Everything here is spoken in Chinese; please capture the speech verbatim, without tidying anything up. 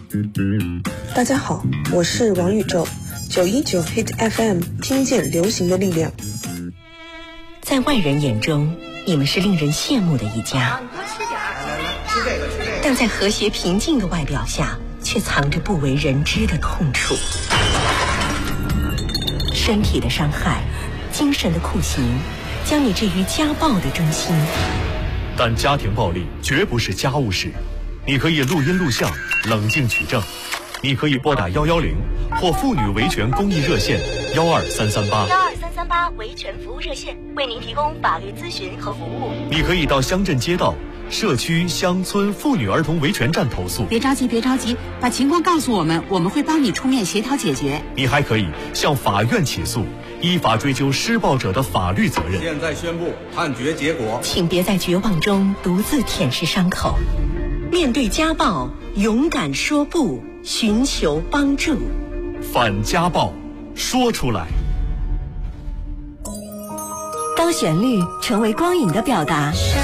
大家好，我是王宇宙，九一九 Hit F M 听见流行的力量。 在外人眼中，你们是令人羡慕的一家，但在和谐平静的外表下，却藏着不为人知的痛楚。身体的伤害，精神的酷刑，将你置于家暴的中心。 但家庭暴力绝不是家务事，你可以录音录像，冷静取证。你可以拨打幺幺零或妇女维权公益热线幺二三三八。 幺二三三八维权服务热线为您提供法律咨询和服务。 你可以到乡镇街道、社区、乡村妇女儿童维权站投诉。 别着急，别着急，把情况告诉我们，我们会帮你出面协调解决。 你还可以向法院起诉，依法追究施暴者的法律责任。 现在宣布判决结果。 请别在绝望中独自舔舐伤口，面对家暴，勇敢说不，寻求帮助。 反家暴，说出来。 当旋律成为光影的表达，